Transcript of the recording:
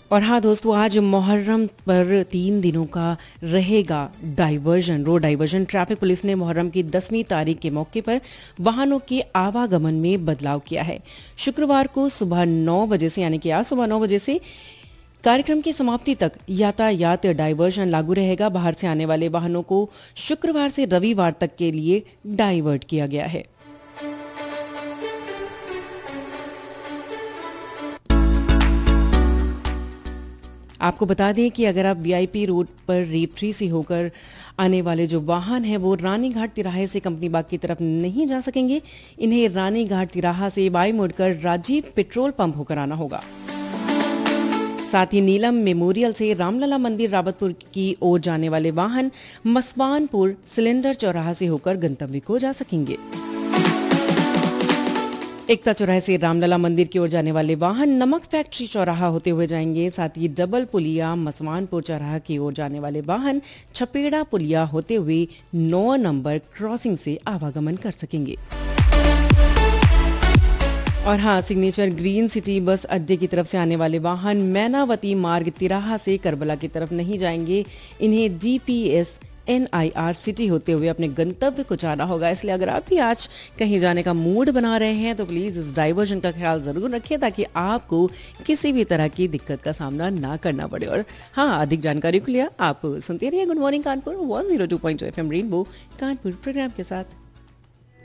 और हाँ दोस्तों, आज मुहर्रम पर 3 दिनों का रहेगा diversion, road diversion. Traffic police ने मुहर्रम की 10वीं तारीख के मौके पर वाहनों के आवागमन में बदलाव किया है। शुक्रवार को सुबह 9 बजे से, यानी कि आज सुबह 9 बजे से कार्यक्रम की समाप्ति तक यातायात डाइवर्जन लागू रहेगा। बाहर से आने वाले वाहनों को शुक्रवार से रविवार तक के लिए डाइवर्ट किया गया है। आपको बता दें कि अगर आप वीआईपी रोड पर रेपथ्री से होकर आने वाले जो वाहन हैं वो रानीघाट तिराहे से कंपनी बाग की तरफ नहीं जा सकेंगे। इन्हें रानीघाट तिराहा से बाई मुड़कर राजीव पेट्रोल पंप होकर आना होगा। साथ ही नीलम मेमोरियल से रामलला मंदिर रावतपुर की ओर जाने वाले वाहन मसवानपुर सिलेंडर चौराहा से होकर गंतव्य को जा सकेंगे। एकता चौराहे से रामलला मंदिर की ओर जाने वाले वाहन नमक फैक्ट्री चौराहा होते हुए जाएंगे। साथ ही डबल पुलिया मसवानपुर चौराहा की ओर जाने वाले वाहन छपेड़ा पुलिया होते हुए 9 नंबर क्रॉसिंग से आवागमन कर सकेंगे। और हाँ, सिग्नेचर ग्रीन सिटी बस अड्डे की तरफ से आने वाले वाहन मैनावती मार्ग तिराहा से करबला की तरफ नहीं जाएंगे। इन्हें डीपीएस NIR सिटी होते हुए अपने गंतव्य को जाना होगा। इसलिए अगर आप भी आज कहीं जाने का मूड बना रहे हैं तो प्लीज़ इस डाइवर्जन का ख्याल ज़रूर रखिए, ताकि आपको किसी भी तरह की दिक्कत का सामना ना करना पड़े। और हाँ, अधिक जानकारी के लिए आप सुनते रहिए good morning Kanpur 102.2 FM rainbow Kanpur programme के साथ।